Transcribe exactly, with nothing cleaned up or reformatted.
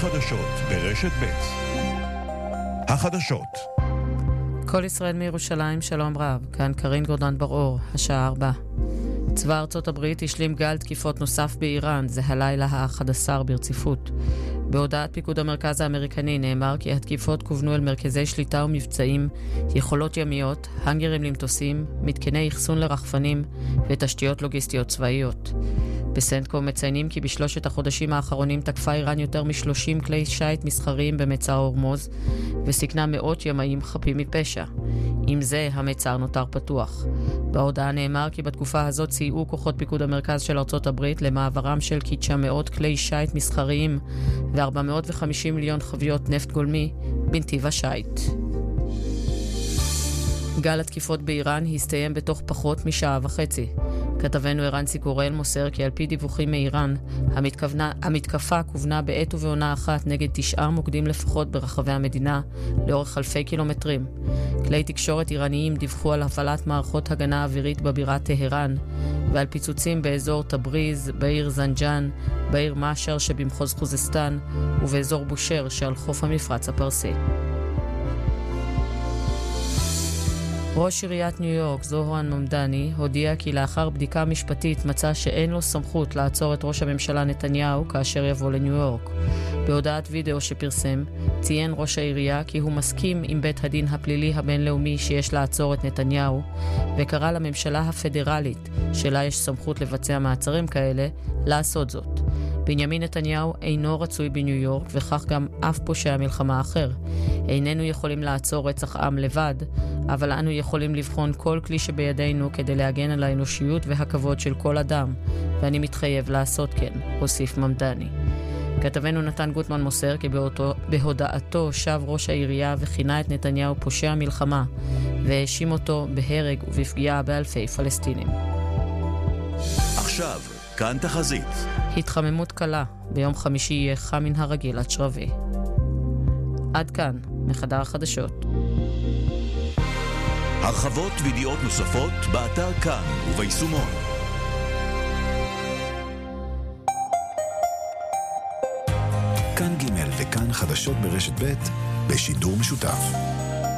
החדשות ברשת ב'. החדשות. כל ישראל מירושלים, שלום רב. כאן קרין גורדון בר-אור, השעה ארבע. צבא ארצות הברית השלים גל תקיפות נוסף באיראן, זה הלילה ה-אחד עשר ברציפות. בהודעת פיקוד המרכז האמריקני נאמר כי התקיפות כוונו אל מרכזי שליטה ומבצעים, יכולות ימיות, הנגרים למטוסים, מתקני אחסון לרחפנים ותשתיות לוגיסטיות צבאיות. בסנטקום מציינים כי בשלושת החודשים האחרונים תקפה איראן יותר מ-שלושים כלי שייט מסחריים במצר הורמוז וסיכנה מאות ימאים חפים מפשע. עם זה המצר נותר פתוח. בהודעה נאמר כי בתקופה הזאת סייעו כוחות פיקוד המרכז של ארצות הברית למעברם של כ-תשע מאות כלי שייט מסחריים ו-ארבע מאות וחמישים מיליון חביות נפט גולמי בנתיב השייט. גל התקיפות באיראן הסתיים בתוך פחות משעה וחצי. כתבנו ערנסי קורל מוסר כי על פי דיווחים מאיראן, המתקפה כוונה בעת ובעונה אחת נגד תשעה מוקדים לפחות ברחבי המדינה, לאורך אלפי קילומטרים. כלי תקשורת איראניים דיווחו על הפעלת מערכות הגנה אווירית בבירה טהרן, ועל פיצוצים באזור תבריז, בעיר זנג'אן, בעיר מאשר שבמחוז חוזסטן, ובאזור בושר שעל חוף המפרץ הפרסי. ראש עיריית ניו יורק, זוהרן ממדני, הודיע כי לאחר בדיקה משפטית מצא שאין לו סמכות לעצור את ראש הממשלה נתניהו כאשר יבוא לניו יורק. בהודעת וידאו שפרסם, ציין ראש העירייה כי הוא מסכים עם בית הדין הפלילי הבינלאומי שיש לעצור את נתניהו, וקרא לממשלה הפדרלית, שלה יש סמכות לבצע מעצרים כאלה, לעשות זאת. בנימין נתניהו אינו רצוי בניו יורק, וכך גם אף פושע מלחמה אחר. איננו יכולים לעצור רצח עם לבד, אבל אנו יכולים לבחון כל כלי שבידינו כדי להגן על האנושיות והכבוד של כל אדם, ואני מתחייב לעשות כן, הוסיף ממדני. כתבנו נתן גוטמן מוסר כי באותו, בהודעתו שב ראש העירייה וכינה את נתניהו פושע מלחמה, והאשים אותו בהרג ובפגיעה באלפי פלסטינים. עכשיו, כאן תחזית. התחממות קלה, ביום חמישי יהיה חם מן הרגיל עד שרבי. עד כאן, מחדר החדשות. הרחבות וידיעות נוספות באתר כאן וביישומון. כאן ג' וכאן חדשות ברשת ב' בשידור משותף.